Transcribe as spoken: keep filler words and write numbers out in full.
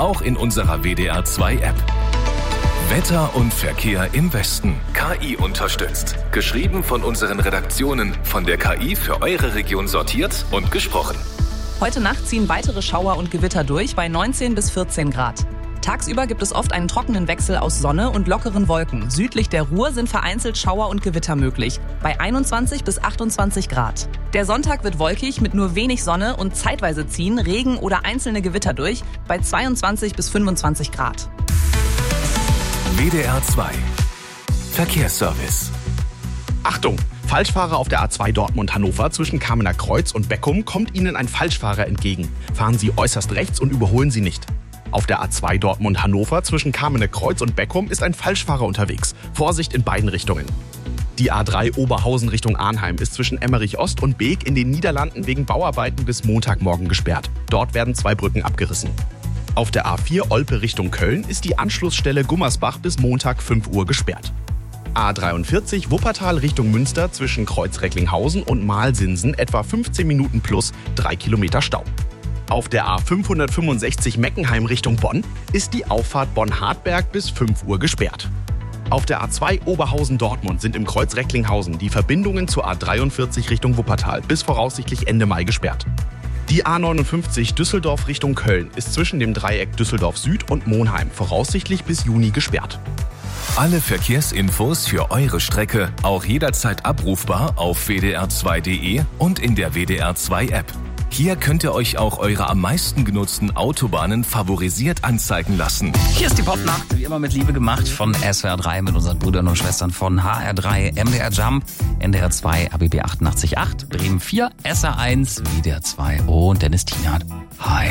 auch in unserer W D R zwei App. Wetter und Verkehr im Westen. K I unterstützt. Geschrieben von unseren Redaktionen, von der K I für eure Region sortiert und gesprochen. Heute Nacht ziehen weitere Schauer und Gewitter durch bei neunzehn bis vierzehn Grad. Tagsüber gibt es oft einen trockenen Wechsel aus Sonne und lockeren Wolken. Südlich der Ruhr sind vereinzelt Schauer und Gewitter möglich, bei einundzwanzig bis achtundzwanzig Grad. Der Sonntag wird wolkig mit nur wenig Sonne und zeitweise ziehen Regen oder einzelne Gewitter durch, bei zweiundzwanzig bis fünfundzwanzig Grad. W D R zwei Verkehrsservice. Achtung! Falschfahrer auf der A zwei Dortmund-Hannover zwischen Kamener Kreuz und Beckum kommt Ihnen ein Falschfahrer entgegen. Fahren Sie äußerst rechts und überholen Sie nicht. Auf der A zwei Dortmund-Hannover zwischen Kamener Kreuz und Beckum ist ein Falschfahrer unterwegs. Vorsicht in beiden Richtungen. Die A drei Oberhausen Richtung Arnheim ist zwischen Emmerich Ost und Beek in den Niederlanden wegen Bauarbeiten bis Montagmorgen gesperrt. Dort werden zwei Brücken abgerissen. Auf der A vier Olpe Richtung Köln ist die Anschlussstelle Gummersbach bis Montag fünf Uhr gesperrt. A dreiundvierzig Wuppertal Richtung Münster zwischen Kreuz-Recklinghausen und Mahlsinsen etwa fünfzehn Minuten plus drei Kilometer Stau. Auf der A fünfhundertfünfundsechzig Meckenheim Richtung Bonn ist die Auffahrt Bonn-Hartberg bis fünf Uhr gesperrt. Auf der A zwei Oberhausen-Dortmund sind im Kreuz Recklinghausen die Verbindungen zur A dreiundvierzig Richtung Wuppertal bis voraussichtlich Ende Mai gesperrt. Die A neunundfünfzig Düsseldorf Richtung Köln ist zwischen dem Dreieck Düsseldorf Süd und Monheim voraussichtlich bis Juni gesperrt. Alle Verkehrsinfos für eure Strecke auch jederzeit abrufbar auf w d r zwei punkt d e und in der W D R zwei App. Hier könnt ihr euch auch eure am meisten genutzten Autobahnen favorisiert anzeigen lassen. Hier ist die Popnacht, wie immer mit Liebe gemacht von S W R drei mit unseren Brüdern und Schwestern von H R drei, M D R Jump, N D R zwei, A B B achtundachtzig Komma acht, Bremen vier, S R eins, W D R zwei und Dennis Tienert. Hi.